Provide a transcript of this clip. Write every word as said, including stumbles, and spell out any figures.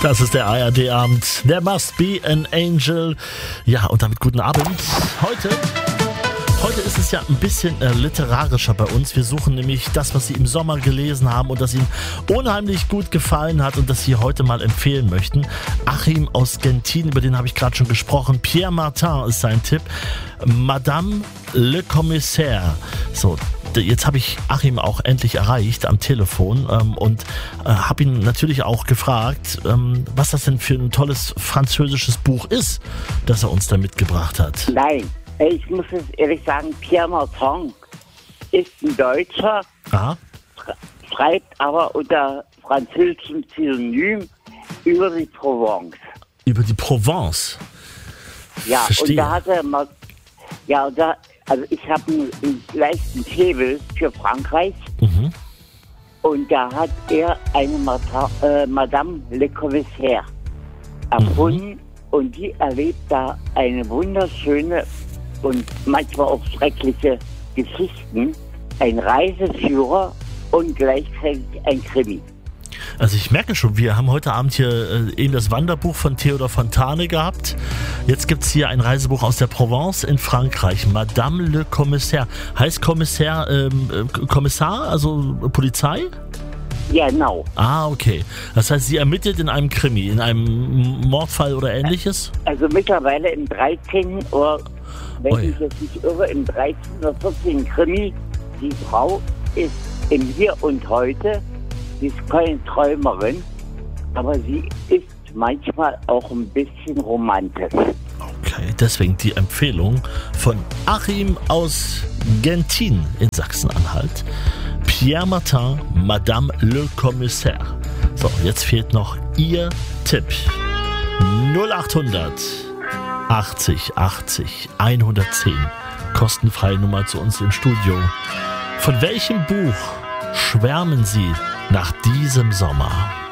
Das ist der A R D-Abend. There must be an angel. Ja, und damit guten Abend. Heute... Heute ist es ja ein bisschen äh, literarischer bei uns. Wir suchen nämlich das, was Sie im Sommer gelesen haben und das Ihnen unheimlich gut gefallen hat und das Sie heute mal empfehlen möchten. Achim aus Gentin, über den habe ich gerade schon gesprochen. Pierre Martin ist sein Tipp. Madame le Commissaire. So, jetzt habe ich Achim auch endlich erreicht am Telefon ähm, und äh, habe ihn natürlich auch gefragt, ähm, was das denn für ein tolles französisches Buch ist, das er uns da mitgebracht hat. Nein. Ich muss es ehrlich sagen, Pierre Martin ist ein Deutscher, Aha. schreibt aber unter französischem Pseudonym über die Provence. Über die Provence? Ja, Verstehe. und da hat er mal, ja, und da, also ich habe einen, einen leichten Faible für Frankreich. Mhm. Und da hat er eine Martin, äh, Madame le Commissaire erfunden mhm. und die erlebt da eine wunderschöne und manchmal auch schreckliche Geschichten, ein Reiseführer und gleichzeitig ein Krimi. Also ich merke schon, wir haben heute Abend hier äh, eben das Wanderbuch von Theodor Fontane gehabt. Jetzt gibt es hier ein Reisebuch aus der Provence in Frankreich. Madame le Commissaire. Heißt Kommissar, ähm, Kommissar, also Polizei? Ja, genau. Ah, okay. Das heißt, sie ermittelt in einem Krimi, in einem Mordfall oder ähnliches? Also mittlerweile im dreizehnten oder wenn Ui. ich jetzt nicht irre, im dreizehnten oder vierzehnten Krimi. Die Frau ist im Hier und Heute, sie ist keine Träumerin, aber sie ist manchmal auch ein bisschen romantisch. Okay, deswegen die Empfehlung von Achim aus Gentin in Sachsen-Anhalt. Pierre Martin, Madame le Commissaire. So, jetzt fehlt noch Ihr Tipp. null achthundert achtzig achtzig hundertzehn. Kostenfreie Nummer zu uns im Studio. Von welchem Buch schwärmen Sie nach diesem Sommer?